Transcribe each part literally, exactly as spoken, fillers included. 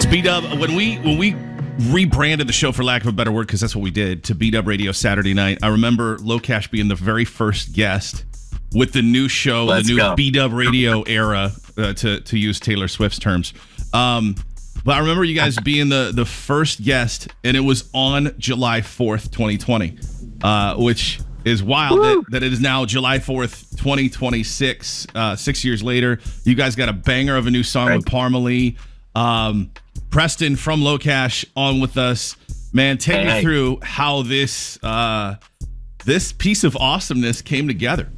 B-Dub, when we when we rebranded the show, for lack of a better word, because that's what we did, to B-Dub Radio Saturday night, I remember Locash being the very first guest with the new show, Let's the new go. B-Dub Radio era, uh, to to use Taylor Swift's terms. Um, but I remember you guys being the the first guest, and it was on July fourth, twenty twenty, uh, which is wild that, that it is now July fourth, twenty twenty-six. Uh, six years later, you guys got a banger of a new song with Parmalee. Um, Preston from Locash on with us. Man, take hey, me hey. through how this uh, this piece of awesomeness came together.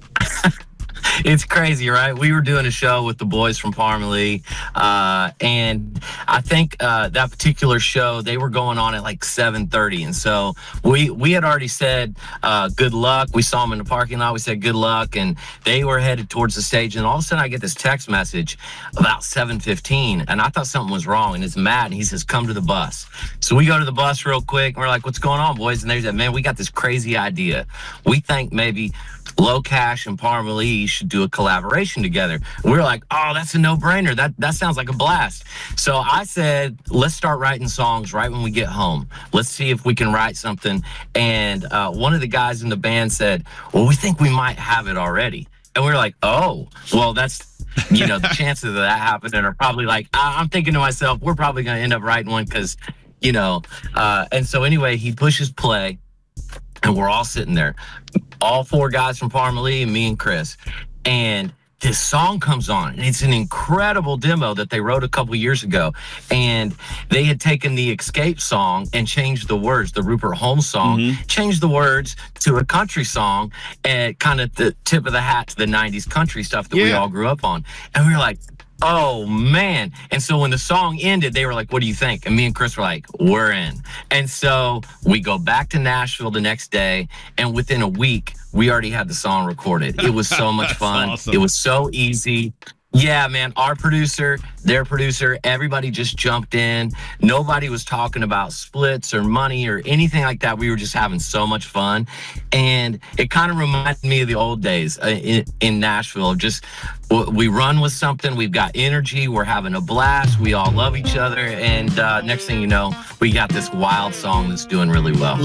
It's crazy, right? We were doing a show with the boys from Parmalee, uh, and I think uh, that particular show, they were going on at like seven thirty, and so we we had already said uh, good luck. We saw them in the parking lot. We said good luck, and they were headed towards the stage, and all of a sudden I get this text message about seven fifteen, and I thought something was wrong, and it's Matt, and he says, come to the bus. So we go to the bus real quick, and we're like, what's going on, boys? And they said, man, we got this crazy idea. We think maybe Locash and Parmalee should do a collaboration together. We were like, oh, that's a no-brainer. That that sounds like a blast. So I said, let's start writing songs right when we get home. Let's see if we can write something. And uh, one of the guys in the band said, well, we think we might have it already. And we were like, oh, well, that's, you know, the chances of that happening are probably like, I- I'm thinking to myself, we're probably going to end up writing one because, you know, uh, and so anyway, he pushes play. And we're all sitting there, all four guys from Parmalee and me and Chris. And this song comes on, and it's an incredible demo that they wrote a couple years ago. And they had taken the Escape song and changed the words, the Rupert Holmes song, mm-hmm. changed the words to a country song, and kind of the tip of the hat to the nineties country stuff that yeah. we all grew up on. And we were like, oh man. And so when the song ended, they were like, what do you think? And me and Chris were like, we're in. And so we go back to Nashville the next day, and within a week we already had the song recorded. It was so much fun. Awesome. It was so easy. Yeah, man, our producer, their producer, everybody just jumped in. Nobody was talking about splits or money or anything like that. We were just having so much fun. And it kind of reminded me of the old days uh, in, in Nashville. Just we run with something, we've got energy, we're having a blast, we all love each other. And uh, next thing you know, we got this wild song that's doing really well.